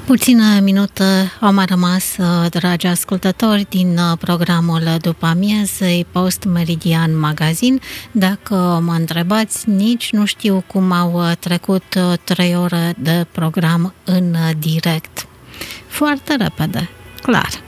Puține minute au mai rămas, dragi ascultători, din programul după amiezei Post Meridian Magazin. Dacă mă întrebați, nici nu știu cum au trecut 3 ore de program în direct. Foarte repede, clar.